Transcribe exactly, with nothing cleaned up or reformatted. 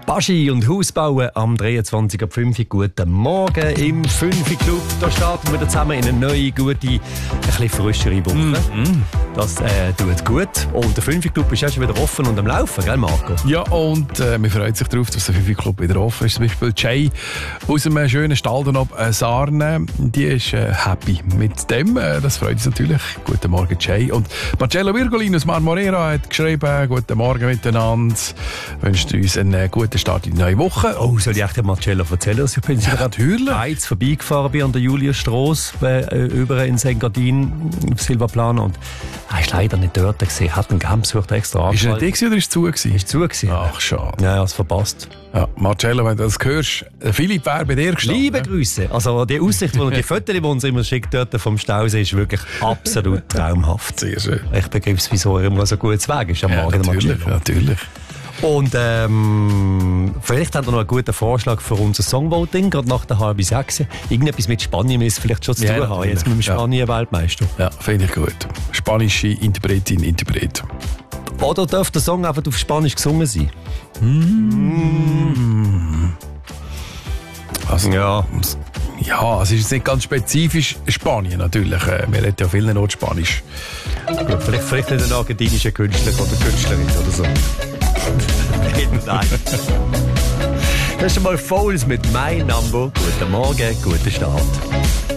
Baschi und Hausbauen am dreiundzwanzig Uhr fünf. Guten Morgen im fünf Club. Da starten wir zusammen in eine neue, gute, ein bisschen frischere Woche. Mm-hmm. Das äh, tut gut. Und der fünf Club ist ja schon wieder offen und am Laufen, gell Marco? Ja, und äh, wir freuen sich darauf, dass der fünf Club wieder offen ist. Zum Beispiel Jay aus einem schönen Staldenop äh, Sarne, die ist äh, happy mit dem. Äh, das freut uns natürlich. Guten Morgen, Jay. Und Marcello Virgolin aus Marmorera hat geschrieben, guten Morgen miteinander. Wünscht uns einen äh, guten Start in die neue Woche. Oh, soll ich echt dem Marcello erzählen, dass ich bin ja, natürlich bereits vorbeigefahren bin an der Juliusstrasse äh, über in Engadin auf Silvaplana und er ist leider nicht dort gesehen, hat einen Campsucht extra angeschaltet. Ist er nicht oder ist es zu gewesen? Ist zu gewesen. Ach, schade. Ja, er hat es verpasst. Ja, Marcello, wenn du das hörst, Philipp wäre bei dir gestanden. Liebe Grüße. Also die Aussicht und die Fotos, die uns immer schickt dort vom Stausee, ist wirklich absolut traumhaft. Sehr schön. Ich begreife es, wieso er immer so gut Weg ist am ja, Morgen. Natürlich, natürlich. Und ähm, vielleicht hat er noch einen guten Vorschlag für unser Songvoting, gerade nach der halben sechs. Irgendetwas mit Spanien müsste vielleicht schon zu ja, tun haben, jetzt mit dem Spanien-Weltmeister. Ja, finde ich gut. Spanische Interpretin, Interpret. Oder darf der Song einfach auf Spanisch gesungen sein? Mm. Also, ja. Ja, es ist jetzt nicht ganz spezifisch Spanien natürlich. Wir reden ja vielen Orten Spanisch. Gut, vielleicht, vielleicht nicht ein argentinischer Künstler oder Künstlerin oder so. Nein. Das ist schon mal Fouls mit My Number. Guten Morgen, guten Start.